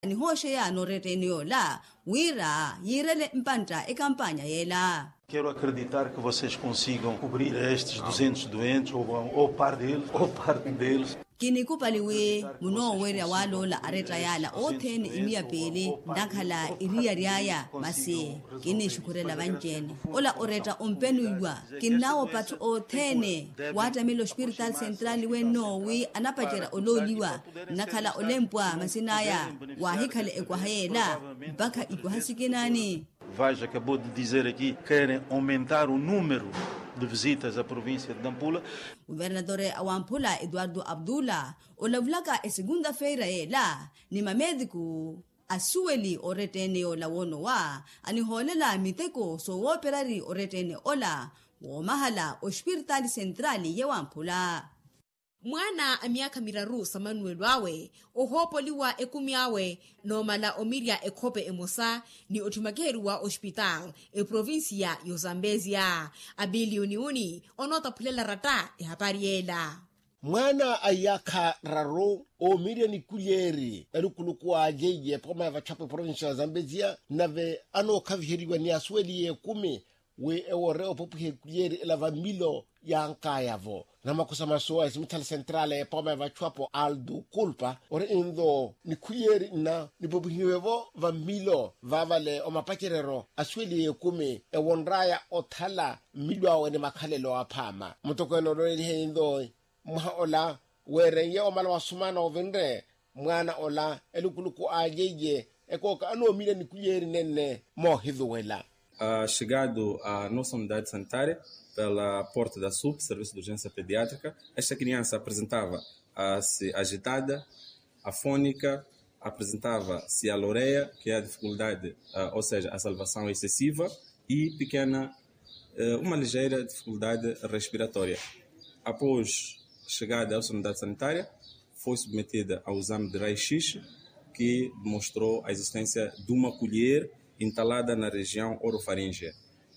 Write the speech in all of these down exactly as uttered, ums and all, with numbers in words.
Ni hoshe ya noretenio la wira yirele mpanta e campagna yela. Quero acreditar que vocês consigam cobrir estes duzentos doentes ou, ou par deles, ou parte deles. Kini kupaliwe muno wera walo la areta yala otheni imia pele ndakhala iriya riaya masi kini shukurela banjene ola oreta ompenuwa kinawo patu othene watamilo hospital central we Norway anapatera ololiwa nakhala olempwa masinaya wahikale ekwahayela baka ikwahasikinani. Vaz acabou de dizer aqui que querem aumentar o número de visitas à província de Nampula. Governador Awampula Eduardo Abdullah olavlaka e segunda-feira ela ni mamediku asueli oretene ola wono wa aniholela miteko so operari oretene ola wo mahala hospital centrali ya Wampula. Mwana amiaka miraru Samuel wawe ohopoliwa ekumi awe nomala omiria ekope emosa ni otumakeru wa hospital e provincia yo Zambezia abilioni uni onota pulela rata e hapariela. Mwana ayaka raro o milioni kulieri elukulukuwa ajeje poma ya vachapo provincia ya Zambezia nave ano kavihiriwa ni asweli ye kumi we eworeo popuhe kulieri elava milo ya ankayavo. Nama kusamasoa isimitali centrale poma ya vachapo Aldo Culpa ore indo ni kulieri na ni popuhiwevo va milo vavale o mapachirero asweli ye kumi ewonraya othala milo awe ni makhalelo apama. Mutoko enoro ilihe indo mwa ola were ye omala wasumana ovendre mwana ola elukuluku ajeje ekoka ano mile ni kuyeri nene mo hidhuela. Uh, chegado à nossa unidade sanitária pela porta da S U P, Serviço de Urgência Pediátrica, esta criança apresentava-se agitada, afônica, apresentava-se a loreia, que é a dificuldade, uh, ou seja, a salivação excessiva e pequena, uh, uma ligeira dificuldade respiratória. Após chegada à unidade sanitária, foi submetida ao exame de raio-x, que demonstrou a existência de uma colher entalada na região orofaríngea.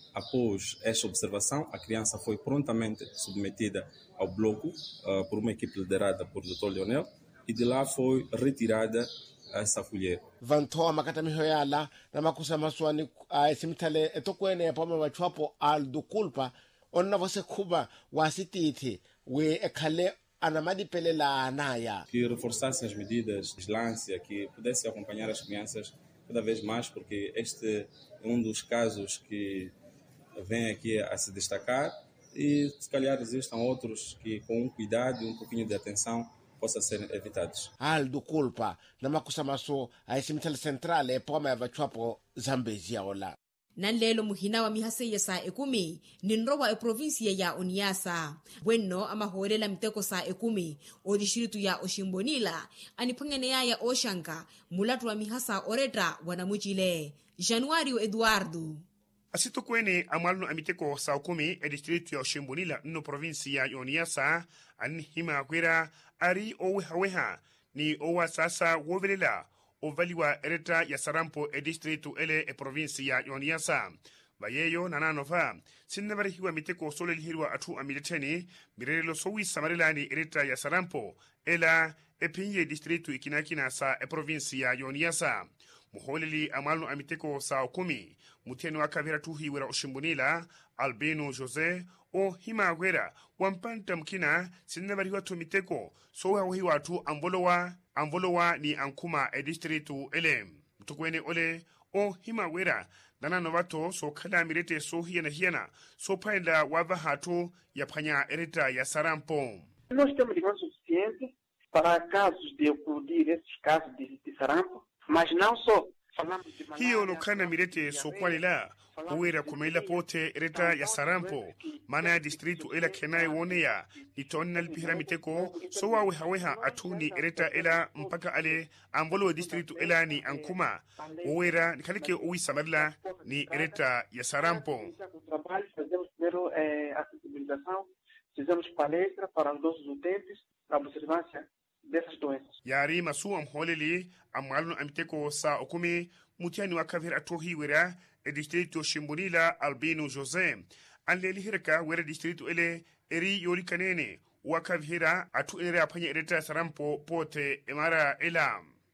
Após esta observação, a criança foi prontamente submetida ao bloco uh, por uma equipe liderada por doutor Leonel e de lá foi retirada essa colher. Vantoa makata mihoyala na makusa maswani a esimitale etokwene poma wachuapo Aldo Culpa onna você kuba wasititi we ekhale anamadi pelela anaya. Que reforçassem as medidas de vigilância, que pudesse acompanhar as crianças cada vez mais, porque este é um dos casos que vem aqui a se destacar e se calhar existam outros que com um cuidado e um pouquinho de atenção possam ser evitados. Aldo Culpa na makusa maso a esimitale central e poma ya vachuapo Zambezia ola. Nanlelo muhina wa mihase sa ekumi ninrowa e provincia ya Oniasa bueno ama hoelela miteko sa ekumi o distritu ya Oshimbonila anipangene ya Oshanka mulatu wa mihasa oreta wanamuchile. Januario Eduardo asito kwene amalno amiteko sa ekumi e distritu ya Oshimbonila no provincia ya Oniasa anihima kwera ari owehaweha ni owa sasa wovelela ovaliwa ereta ya Sarampo e distritu ele e provincia ya Oniasa. Bayeyo nananova sinnabarihiwa miteko sole lihirwa atu amileteni mirelo sowi samarilani ereta ya Sarampo ela e pinye distritu ikinakina sa e provincia ya Oniasa. Muholeli amalno amiteko sa kumi mutienu akavira tuhiwira Oshimbonila Albino Jose o himagwera wampanta mkina sinnabarihiwa tu miteko sowa wahiwa atu ambolowa Ambolowa ni ankuma e distritu ele. Mtukwene ole o himawera dana novato so kala mirete so hiena hiena so paenda wava hatu ya panya ereta ya Sarampo. Nós temos digamos suficiente para casos de eclodir esses casos de, de Sarampo, mas não só falamos de malária. Hiyo lokana mirete so kwalila uwera kumeila pote ereta ya Sarampo mana distritu ela kenai wonea itonna lpihira miteko so wawe haweha atuni ereta ela mpaka ale ambolo distritu ela ni ankuma uwera nikalike uwi samarla ni ereta ya Sarampo. Fazemos primeiro eh, a sensibilização, fizemos palestra para os nossos utentes na observância dessas doenças. Yari masu amholeli amalno amiteko sa okumi mutiani wakavira atohi wera e distrito Oshimbonila Albino Jose anleli hiraka wera distrito ele eri yoli kanene wakavira atu ere apanya ereta Sarampo pote emara ela.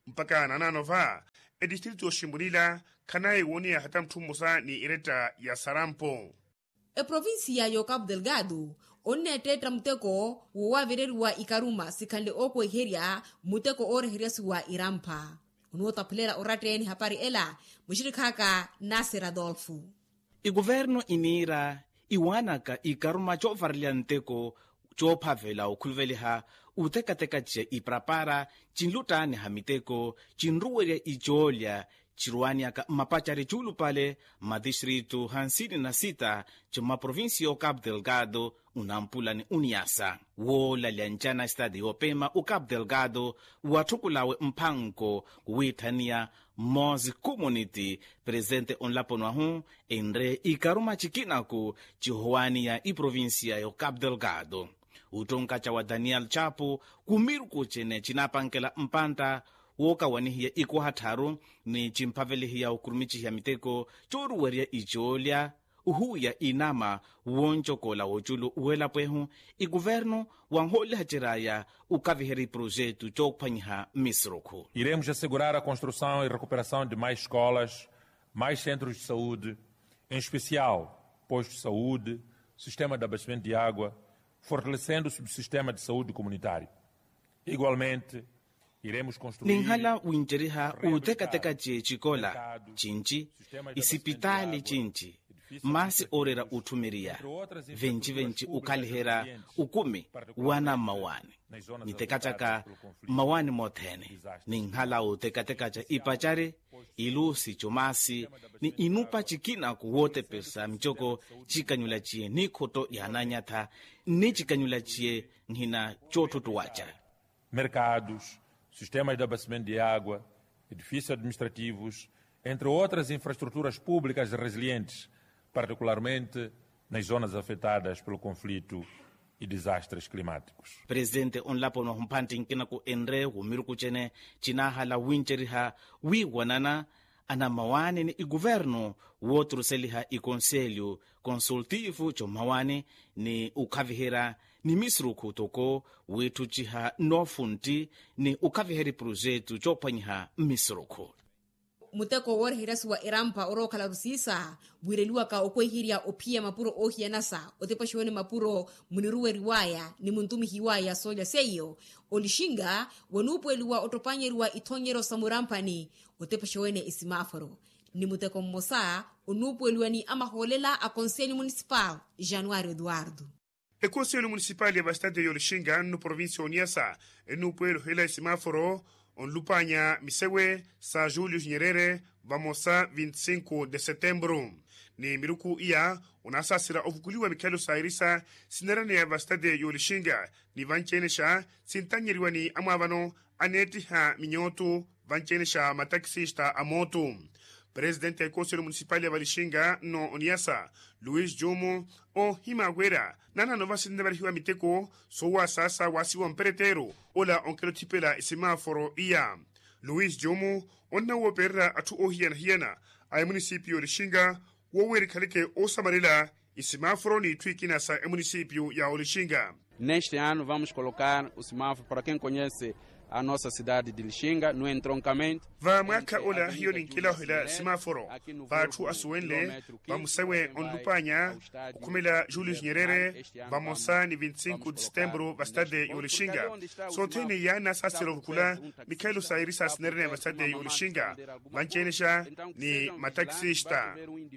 mpaka nananova edistritu oshimbunila khanaye wonia hata mthumusa ni ireta ya Sarampo. E provinsia yo Cabo Delgado onne tetra muteko wowavereriwa ikaruma sikhanle oko iheria muteko oreheriasiwa irampa unuotapulera orateni hapari ela mushirikhaka Nasser Adolfo. Iguverno inira iwanaka ikaruma chovarlia nteko chophavela ukhuluveliha utekateka je iprapara chinlutane hamiteko chinruweria ichoolya chiruaniaka mapachari chulu pale madistritu hansini na sita chuma provincia o Cabo Delgado unampulani uniasa wola lianchana stadi opema u Cabo Delgado wathukulawe mphanko withania Mozi Community presente onlaponoahu enre ikaruma chikinaku chihoania i provincia yo Cabo Delgado utonkacha wa Daniel Chapo kumiruku chene chinapankela mpanta woka wanihia ikuhatharu ni chimphavelihia ukurumichihia miteko choruweria ichoolya uhuya inama wonchokola wochulu uwelapwehu iguverno wanholihachiraya ukaviheri projeto chokuphanyiha misrokhu. Iremos assegurar a construção e recuperação de mais escolas, mais centros de saúde, em especial postos de saúde, sistema de abastecimento de água, fortalecendo o subsistema de saúde comunitário. Igualmente, iremos construir ninhala winjeriha utekateka je chikola chinchi isipitali chinchi masi orera utumiria venchi venchi ukalihera ukumi wana mawani nitekataka mawani mothene ninhala utekateka ja ipachare ilusi chomasi ni inupa chikina kuwote pesa mchoko chikanyula chie nikhoto yananyatha ni chikanyula chie nhina chotutuwacha mercados, sistemas de abastecimento de água, edifícios administrativos, entre outras infraestruturas públicas resilientes, particularmente nas zonas afetadas pelo conflito e desastres climáticos. Presidente onlapono humphanti nkinaku enre humiruku chene chinahala wincheriha wiwanana ana mawani ni iguverno wotruseliha ikonselho consultivo chomawani ni ukhavihera ni misruku toko wethuchiha nofunti ni ukhaviheri projeto chophanyiha misruku. Muteko worehirasiwa irampa orokhala rusisa bwireliwaka okwehiria opia mapuro ohianasa otepashoni mapuro muniruweriwaya ni muntumihiwaya soja seyo olishinga wanupweliwa otopanyeriwa ithonyero samurampani otepashoni isimaforo ni muteko mmosa onupweliwa ni amaholela a Conselho Municipal Januário Eduardo. E Conselho Municipal ya bastante yolishinga no província Oniasa no pueblo hela semáforo on lupanya misewe sa Julius Nyerere vamosa vinte e cinco de setembro ni miruku iya unasasira ofukuliwa Mikhailo Sairisa sinarane ya bastante yolishinga ni vanchenesha sintanyeriwa ni amavano anetiha minyoto vanchenesha mataxista amoto. Presidente do Conselho Municipal ya Valishinga no Oniasa, Luiz Jomo o Himagwera, nana nova sinabarihiwa miteko sowa sasa wasiwa mperetero ola onkelo tipela isimaforo iya. Luiz Jomo onna wopera atu ohiana hiana ay municipio Lishinga woweri kalike osamarela isimaforo ni tuikina sa municipio ya Olishinga. Neste ano vamos colocar o semáforo para quem conhece a nossa cidade de Lishinga no entroncamento. Va mwaka ola hiyo ni nkila hila simaforo. Va tu asuenle, va musewe onlupanya, ukumela Julius Nyerere, va mosa ni vinte e cinco de setembro bastade yolishinga. Sotene ya na sasiro vukula, Mikhailo Sairisa snerene bastade yolishinga. Vanchenesha ni mataxista.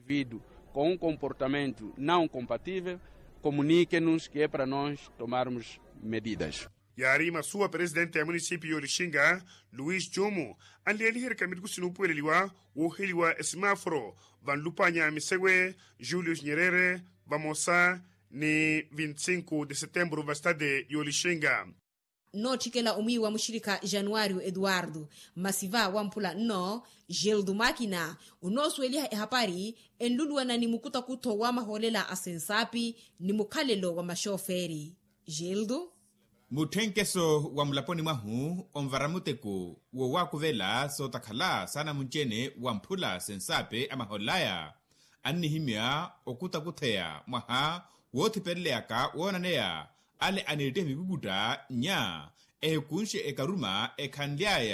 Com um comportamento não compatível, comunique-nos que é para nós tomarmos medidas. Yarima sua presidente ya municipio Lishinga, Luiz Jomo, anlieliheri kamiliku sinupueleliwa woheliwa esimaforo van lupanya misewe Julius Nyerere vamosa ni vinte e cinco de setembro vastade yolishinga. No chikela umiwa mushirika Januário Eduardo masiva wampula no Geldo Máquina unosu eliha ehapari enlulwa na ni mukuta kuto wa maholela asensapi ni mukhalelo wa mashoferi. Geldo muthenkeso wa mulaponi mwahu omvaramuteko wo wakuvela sotakhala sana munchene wa mphula sensape amaholaya annihimya okutakutheya mwaha wothipeleleaka woonaneya ale anirete mikukuta nya ehekunshe ekaruma ekhanlyaya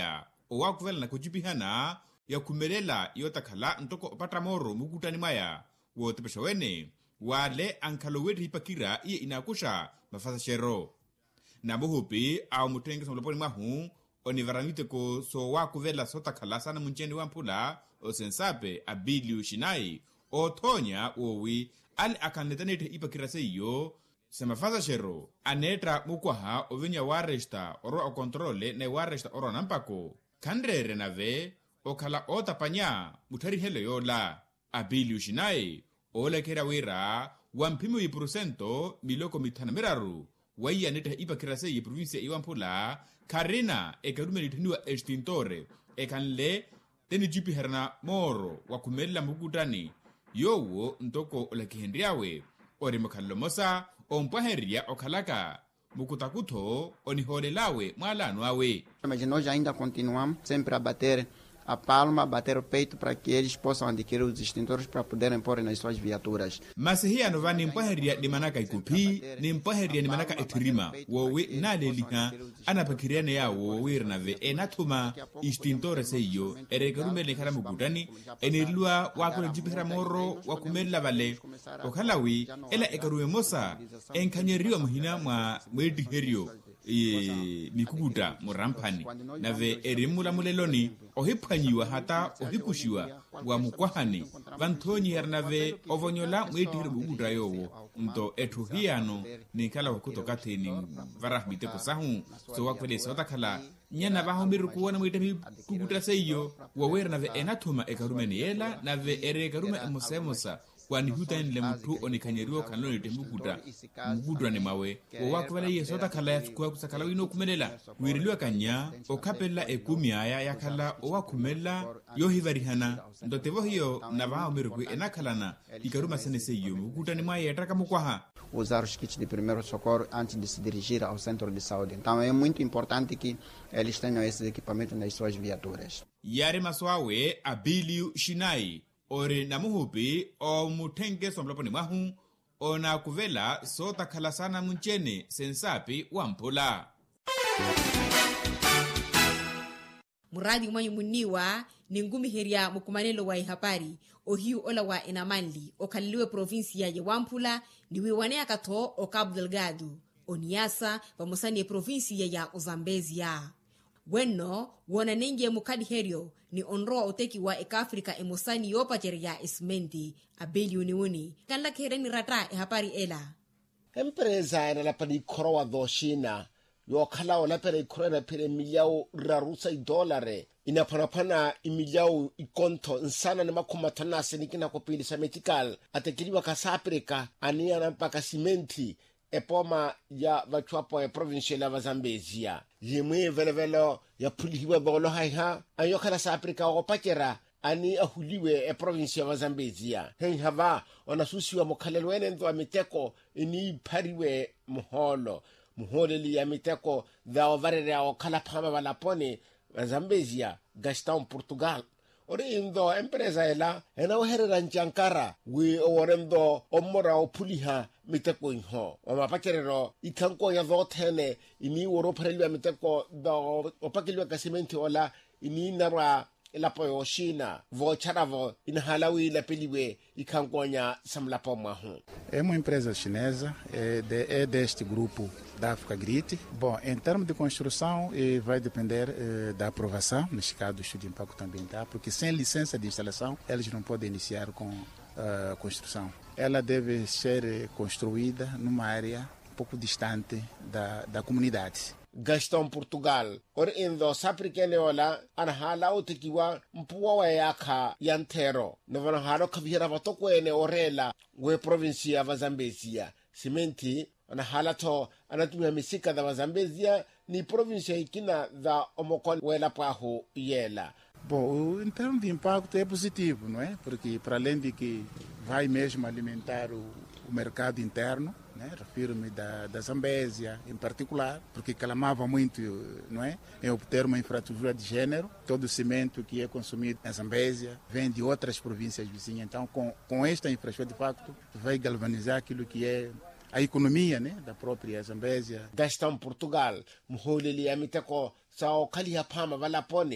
owakuvela na kujipihana ya kumelela yotakhala ntoko opata moro mukutani maya wotepesha wene wale ankhalo weti hipakira iye inakusha mafasashero na muhupi au mutenge somloponi mwahu onivaramite ko so wakuvela sotakhala sana muncheni wampula osensape abiliu shinai othonya owi ali akanletanete ipakira seiyo semafasashero anetra mukwaha ovinya waresta oro okontrole ne waresta oro nampako khandrere nave okhala otapanya muthari helo yola abiliu shinai olekera wira wampimo yiprosento miloko mithana miraru waiya neta ipakira seiye provinsia iwampula karina ekarume nithaniwa extintore ekanle teni jipi herna moro wakumelela mukutani yowo ntoko olakihendriawe ori mukhallomosa ompwaheria okhalaka mukutakutho oniholelawe mwalano awe. Mas nós ainda continuamos sempre a bater a palma, bater o peito para que eles possam adquirir os extintores para poderem pôr nas suas viaturas. Mas hiya no vani mpaheria ni manaka ikupi, ni mpaheria ni manaka etrima. Wowe na leliha anapakiria ne ya wowe rnave enatuma extintore seiyo erekarume le kala mugudani enelua wako jipira moro wakumela vale okalawi ela ekarume mosa enkanyeriwa muhina mwa mwedi herio e mikuguta murampani nave erimula muleloni ohiphanyiwa hata ohikushiwa wa mukwahani vanthonyi hernave ovonyola mwetihiri buguta yowo nto ethu hiyano nikala hukuto katheni varahmite kusahu so wakwele sotakhala nyana vahomiru kuona mwete kuguta seiyo wawernave enathuma ekarumeni yela nave ere ekarume emusemusa kwani hutanile muthu onikanyeriwa khanloni tembukuta mugudwa ni mawe owakuvela iye sotakhala yafikuwa kusakhala wino kumelela wiriliwa kanya okhapela ekumi aya yakhala owakhumelela yohivarihana ndotevo hiyo na vahomiru enakhalana ikaruma seneseiyo muguta ni mwaye etraka mukwaha usar os kits de primeiro socorro antes de se dirigir ao centro de saúde. Então é muito importante que eles tenham esses equipamentos nas suas viaturas. Yari maswawe Abiliu Shinai ore namuhupi o mutenge somloponi mwahu ona kuvela sota khalasana munchene sensapi wampula. Muradi umanyu muniwa ni ngumi heria mukumanelo wa ihapari ohiu ola wa Inamanli okhaliliwe provinsia ya Wampula niwe wane akato o Cabo Delgado Oniasa pamusani provinsia ya Zambezia. Bueno wona nenge mukadi herio ni onroa oteki wa eka Afrika emosani yopachere ya ismenti abeli uniuni kanla khereni rata ihapari ela empresa ena lapha ikhorowa doshina yokhala ola pera ikhorena pera miliao rarusa idolare inaphanaphana imiliao ikonto nsana ne makhomathana senikina kopilisa medical atekiliwa ka South Africa aniana mpaka simenti epoma ya vachwapo ya provincial ya Zambezia yimwe velevelo ya pulihiwe bolo haiha ayokhala South Africa opakera ani ahuliwe e province ya Zambezia hen hava onasusiwa mokhalelwene ndo amiteko ini phariwe muholo muholeli ya miteko da ovarere ya okhala phama balapone Zambezia Gastão Portugal ore indo empresa ela ena oherera nchankara we orendo omora opuliha miteko inho omapakerero ikanko ya vothene ini woro pharelwa miteko da opakilwa kasimenti ola ini narwa elapo yoshina vocharavo inhalawi la peliwe ikankonya samlapo mahu. É uma empresa chinesa, é, de, é deste grupo da África Grit. Bom, em termos de construção, eh, vai depender eh, da aprovação, neste caso do estudo de impacto ambiental, porque sem licença de instalação, eles não podem iniciar com a uh, construção. Ela deve ser construída numa área um pouco distante da, da comunidade. Gastão Portugal or indo saprikene ola anhala otikiwa mpuwa wa yaka yantero nevana halo kavira vatoko ene orela we province ya Zambezia simenti anahala to anatumia misika da Zambezia ni province ikina da omokon wela paho yela. Bom, em termos de impacto é positivo, não é? Porque para além de que vai mesmo alimentar o, o mercado interno, né? Refiro-me da, da Zambésia em particular, porque clamava muito, não é? Em obter uma infraestrutura de gênero. Todo o cimento que é consumido na Zambésia vem de outras províncias vizinhas. Então, com, com esta infraestrutura, de facto, vai galvanizar aquilo que é a economia, né, da própria Zambésia. Gastão Portugal, muholeli amiteko sao kalia pama valapone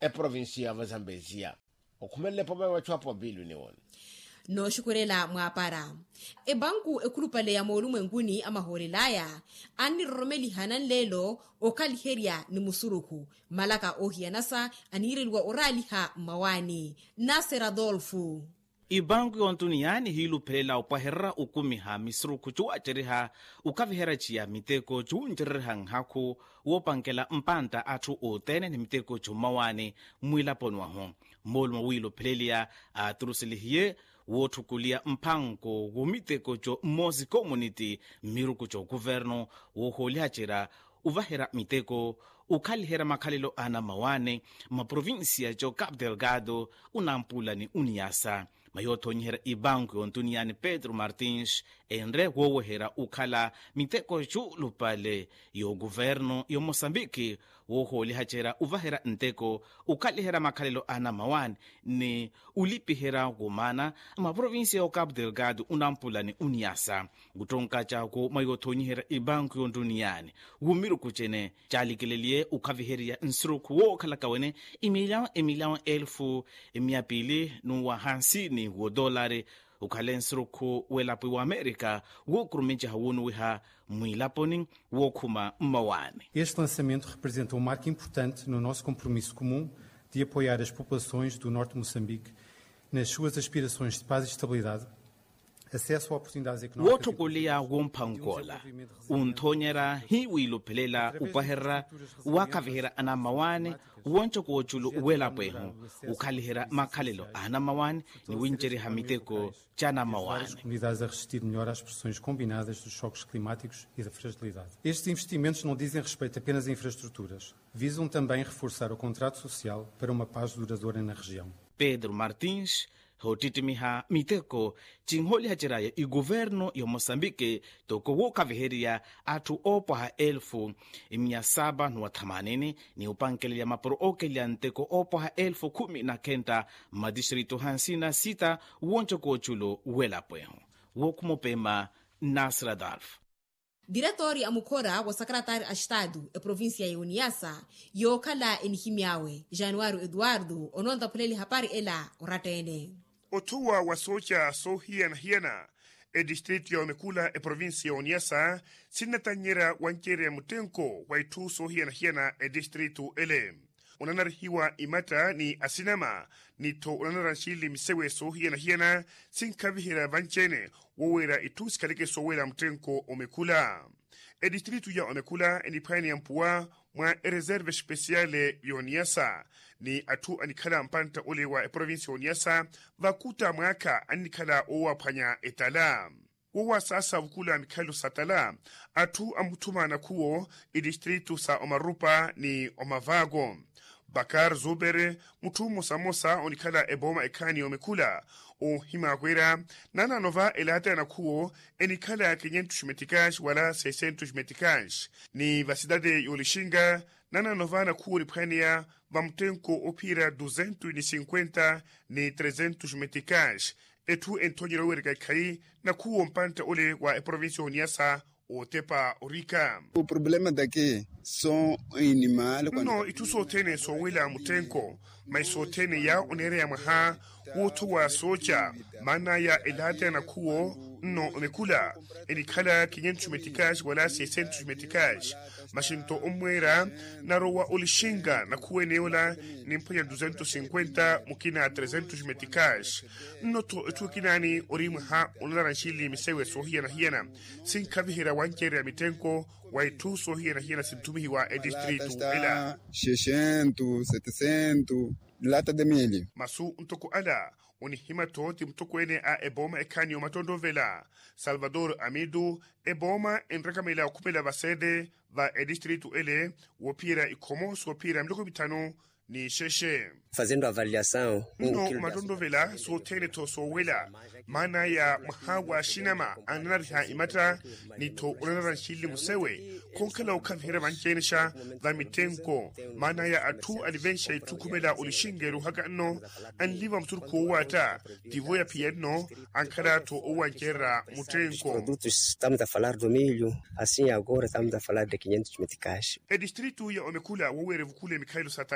e provinsi ya Zambezia okumele poma wachwapo bilu ni wona no shukurela mwapara e banku ekulupale ya molu mwenguni amahorelaya ani romeli hanan lelo okaliheria ni musuruku malaka ohianasa anirilwa oraliha mawani Nasser Adolfu. Ibanku yontuniani hiluphelela upaherra ukumiha misuruku chu acheriha ukavihera chia miteko chu njeriha nghaku wopankela mpanta atu otene ni miteko chu mawani mwila ponwaho molu mwilupelelia aturusilihiye wothukulia mphanko womiteko cho mozi community miruku cho governo woholiachera uvahera miteko ukhalihera makhalelo ana mawane maprovinsia cho Cabo Delgado unampula ni Uniasa mayothonyihera ibanku yontuniani Pedro Martins enre wowohera ukhala miteko chu lupale yo governo yo Moçambique woholihachera uvahera nteko ukhalihera makhalelo ana mawane ni ulipihera gumana maprovinsia yo Cabo Delgado unampula ni Uniasa gutonka chako mayothonyihera ibanku yontuniani gumiruku chene chalikelelie ukaviheria nsuruku wokhalakawene imilhão emilhão elfu miapili nuwa hansini wo dolari ukhale nsuruku welapi wa América wokurumenja hawunu wiha mwilaponi wokhuma mmawane. Este lançamento representa um marco importante no nosso compromisso comum de apoiar as populações do norte de Moçambique nas suas aspirações de paz e estabilidade, acesso a oportunidades económicas. Wothukulia womphankola unthonyera hiwiluphelela upaherra wakavihera ana mawane woncho kuochulu welapweho ukhalihera makhalelo ana mawane ni winjeriha miteko chana mawane. As comunidades a resistir melhor às pressões combinadas dos choques climáticos e da fragilidade. Estes investimentos não dizem respeito apenas a infraestruturas, visam também reforçar o contrato social para uma paz duradoura na região. Pedro Martins hotitimiha miteko chinholihaceraya i governo ya Moçambique toko wokaviheria atu opoha elfu mia saba nuwa thamanini ni upankelia maporo okelia nteko opoha elfu kumi na kenta madistrito hansina sita woncho kochulo welapweho wokumopema Nasser Adolfu. Diretori amukora wa secretário a Estado e província ya Uniasa yokala enihimiawe Januário Eduardo ononda puleli hapari ela oratene. Otua wasocha so hiana hiana e distrito ya Omekula e província ya Uniasa sinatanyera wankere mutenko waitu so hiana hiana e distrito ele. Unanarihiwa imata ni asinama ni to unanaranshili misewe so hiana hiana sinkavihira vanchene wowera itusi kalike so wera mutenko Omekula. E distrito ya Omekula enipani ya mpua mwa reserve speciale ya Uniasa ni atu anikala mpanta ule wa e provinsi ya Uniasa vakuta mwaka anikala owa panya etala. Wowa sasa wukula Mikhailo Satala atu amutuma na kuo e distrito sa Omarupa ni Omavago. Bakar Zubere mutu mosa mosa onikala eboma ekani Omekula o himagwera nana nova elata na kuo enikala quinhentos metikash wala seiscentos metikash ni vasidade yolishinga nana nova na kuo liprenia vamtenko opira duzentos e cinquenta ni trezentos metikash etu entonyero werga kai na kuo mpanta ole wa e província Uniasa o tepa orika. O problema daqui são animais. No, itu so tene so wila mutenko, mas so tene ya onere ya maha, woto wa socha, mana ya elate na kuo, no Omekula, enikala quinhentos metikash wala seiscentos metikash, mashinto omwera, na rowa olishinga na kuwe neola, nimponya duzentos e cinquenta, mukina trezentos metikash. Noto etu kinani orimaha onaranshili misewe so hiana hiana, sin kavihira wankere ya mitenko, waitu so hiana hiana simtumihi wa e distrito ela. seiscentos, setecentos, lata de milho. Masu ntoko ala, oni himato ti mtoko ene a eboma e kanyo matondo vela. Salvador Amidu, eboma en rekamela okumela vasede, va e distrito ele, wopira i komos wopira mloko bitano, ni sheshe. Fazendo avaliação. No, matondo vela, so tene to so wela. Mana ya mahawa shinama, anarha imata, ni to unaran shili musewe. Konkala ukavhira vanchenesha, va mitenko. Mana ya atu adventure tukumela ulishingeru haka no, anliva mturku wata, divoya pieno, ankara to uwankera mutenko. Produtos, estamos a falar do milho, assim agora estamos a falar de quinhentos meticais. E distrito ya Omekula, wawere vukule Mikhailo Satala,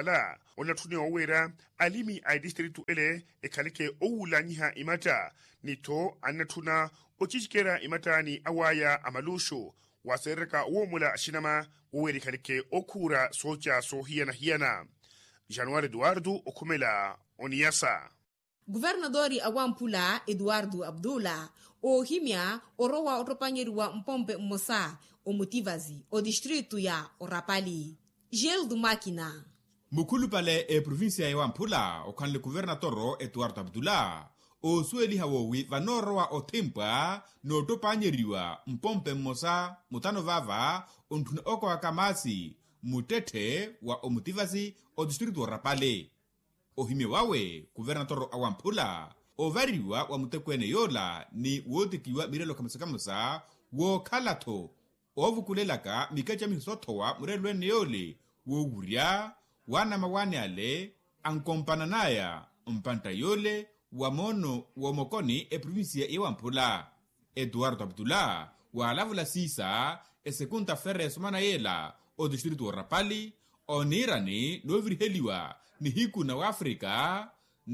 onathune owera alimi a distritu ele ekhaleke owulanyiha imata nitho anathuna ocicikera imatani awaya amalushu wasereka womula ashinama woweri khaleke okhura socha sohiyana-hiyana. Januário Eduardo okhumela Oniasa. Guvernadori awampula Eduardo Abdullah ohimya orowa otopanyeriwa mpompe mmosa omutivazi o distrito ya Orapali. Gel do Máquina. Mukulu pale e província ya Wampula okhanle governador Eduardo Abdullah o sueli hawowi vanorowa o tempa no topanyeriwa mpompe mmosa mutano vava onthuna oko akamasi mutete wa omutivazi o distrito Orapale. Ohime wawe governador awampula ovariwa wa mutekwene yola ni wotikiwa mirelo kamusakamusa wo khalatho ovukulelaka mikacha misotowa murelwene yole wo wuria wana mawane ale ankompana naya mpanta yole wa mono wa mokoni e provincia ya Wampula. Eduardo Abdullah wa alavula sisa e sekunta ferre sumana yela o distrito Orapali onirani no virheliwa ni hiku na Afrika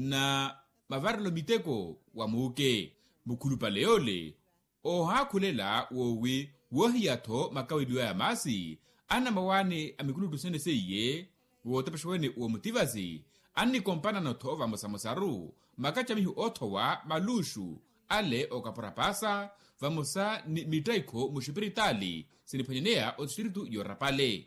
na mavarlo miteko wa muke mukulu paleole o hakulela wowi wohiyato makawidwa ya masi ana mawane amikulu tusene seye wotapashwene uo mutivazi ani kompana no tova mosamosaru makacha mihu otowa malushu ale okaporapasa vamosa ni mitaiko mushipiritali sinipanyenea o distritu Orapale.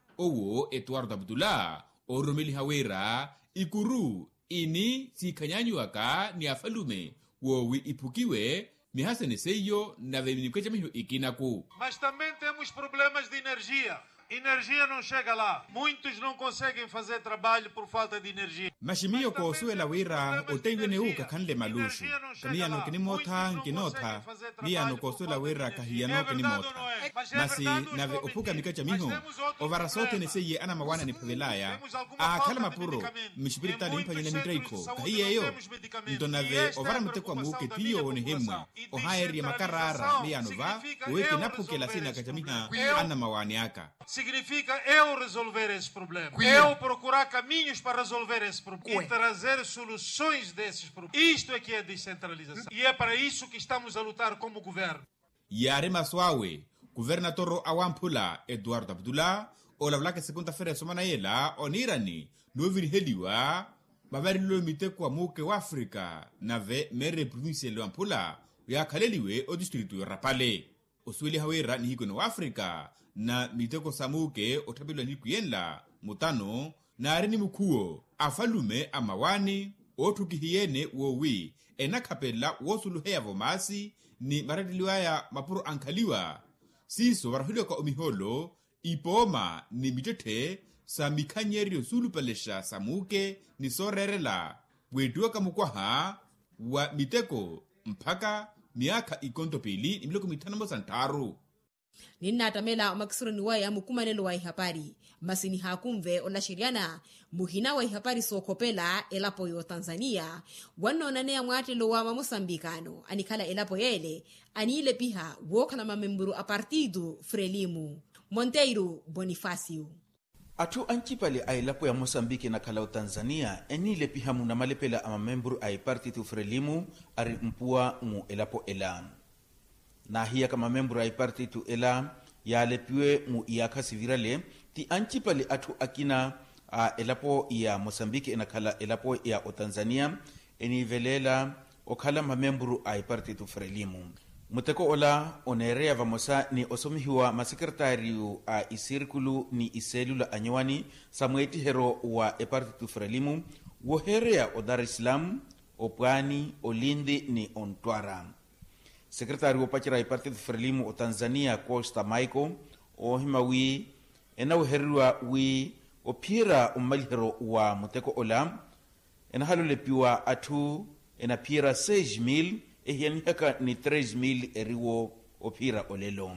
Owo Eduardo Abdullah o Romeli Hawera ikuru ini sikanyanyuaka ni afalume wowi ipukiwe mihasene seyo na veminikecha mihu ikinaku. Mas também temos problemas de energia. Energia não chega lá. Muitos não conseguem fazer trabalho por falta de energia. Mashimiyo ko suela wira o tengwene uka kanle malushu. Kaniano kinimota nkinota. Niano ko suela wira kahiyano kinimota. Masi nave opuka mikacha miho. Ovara sote neseye ana mawana ni pavelaya. A kala mapuro mishipirita ni mpa nyene mitraiko. Kahiye yo. Nto nave ovara mtekwa muuke tiyo onehemwa. Ohaeri ya makarara niano va. Uweke napuke la sina kachamiha ana mawani aka. Significa eu resolver esse problema. Eu procurar caminhos para resolver esse problema. E trazer soluções desses problemas. Isto é que é descentralização. E é para isso que estamos a lutar como governo. Yare maswawe, governador awampula Eduardo Abdullah, o la vlaka segunda feira somana yela, onirani, no virheliwa, mavari lo mitekwa muke wa Afrika, nave mere province lo ampula, ya kaleliwe o distrito Orapale. Osweli hawera ni hiko no Afrika, na miteko samuke otapilwa ni kuyenla mutano na areni mukuo afalume amawani otukihiyene wowi enakapela wosuluheya vomasi ni maradiliwa ya mapuro ankaliwa siso varahulio ka omiholo ipoma ni mitete sa mikanyerio sulupalesha samuke ni sorerela wetuwa kamukwaha wa miteko mpaka miaka ikontopili ni miloko mitano mosantaru. Ninatamela makisurani waya mukumanelo wa ihapari masini hakumve onashiriana muhina wa ihapari sokopela elapo yo Tanzania wano nanea mwatelo wa Mosambikano anikala elapo yele anile piha wokana mamemburu a partido Frelimu. Monteiro Bonifacio atu anchipale a elapo ya Mosambiki na kala Tanzania enile piha muna malepela ama memburu a partido Frelimu ari mpua mu elapo elam na hiya kama membru ya partido ela ya lepiwe mu iyaka sivirale ti anchipale atu akina uh, elapo ya Mosambiki enakala elapo ya o Tanzania enivelela okhala mamembru ya partido Frelimu muteko ola onerea vamosa ni osomihiwa masekretariu a uh, isirkulu ni iselula anyawani samweti hero wa e partido Frelimu woherea o Dar es Salaam o Pwani o Lindi ni Ontwara. Sekretari wapachira ya partido Frelimu o Tanzania Costa Michael o himawi ena uherua wi o pira umalihero wa muteko ola ena halu lepiwa atu ena pira seis mil ehiani haka ni tres mil eriwo o pira olelo.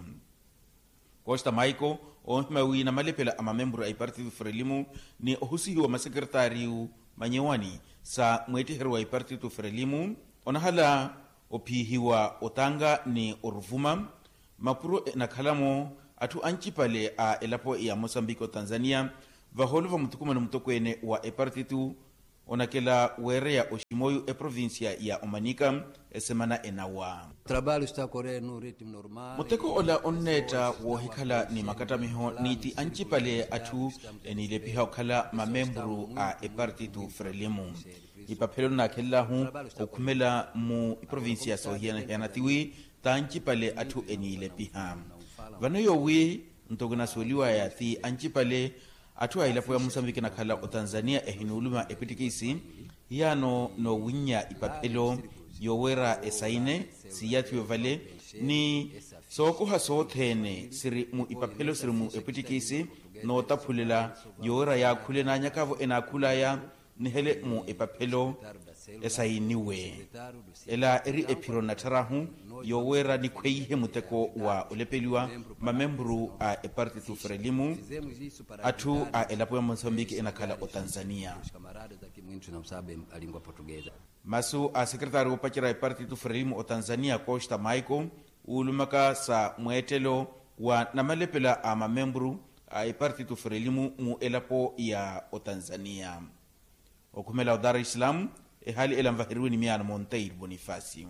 Costa Michael o himawi na malepela ama membru ya partido Frelimu ni ohusihi wa masekretari manyewani sa mweti heru ya partido Frelimu onahala opihiwa otanga ni oruvuma mapuro na kalamo atu anchipale a elapo ya Mosambiko Tanzania vaholo va mutukumani mutokwene wa epartitu onakela were ya oximoio e província ya Omanica esemana enawa. O trabalho está a correr no ritmo normal. Muteko ola onneta wo hikhala ni makatamiho niti ancipale atu enile piha okhala mamembru a epartitu Frelimo. Ipaphelo na khellahu okhumela mu província sohiana yanatiwi ta ancipale atu enile piha. Vano yowi ntogona soliwa ya ti ancipale atu ailapo ya Mozambique na khala o Tanzania ehinuluma epitikisi yano no winya ipaphelo yowera esaine siyatu yovale ni soko hasothene siri mu ipaphelo siri mu epitikisi no taphulela yowera ya khule na nyakavo ena khulaya ni hele mu ipaphelo esainiwe ela eri ephiro na tharahu yowera ni khweihe muteko wa ulepeliwa mamembru a epartitu Frelimo atu a elapo ya Mozambique enakhala o Tanzania. Masu a sekretari upachira epartitu Frelimo o Tanzania Costa Michael ulumaka sa mwetelo wa namalepela a mamembru a epartitu Frelimo mu elapo ya o Tanzania. Okumela o Dar es Salaam e hali ela mvahiruni miana Monteiro Bonifacio.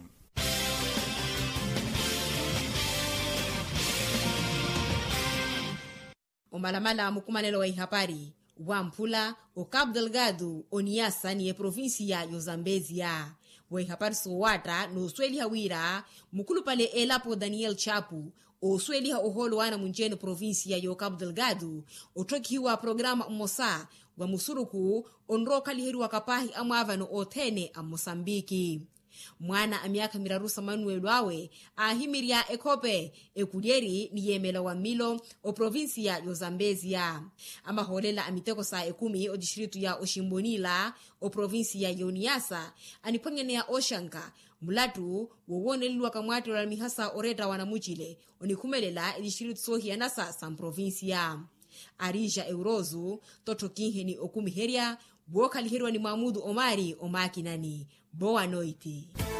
Omalamala mukumanelo wa ihapari Wamphula o Cabo Delgado Oniasa ni e província ya Zambezia wa ihapari sowata no sweli hawira mukulupale elapo Daniel Chapu o sweli ha oholo wana munjeni província ya Cabo Delgado otokiwa programa mmosa wa musuruku onroka liheru kapahi amwava no othene a Mosambiki. Mwana amiaka mirarusa Manuel wawe ahimiria ekope ekulieri ni yemela wa milo o província ya Zambezia. Ama holela amiteko saa ekumi o distritu ya Oshimbonila o província ya Oniasa anipangene ya Oshanka mulatu wowone liluwa kamwati wa mihasa oreta wanamuchile onikumelela distritu sohi ya nasa san província. Arija Eurozu toto kinheni okumiheria boka liherwa ni Mahmudu Omari omakinani. Boa noite.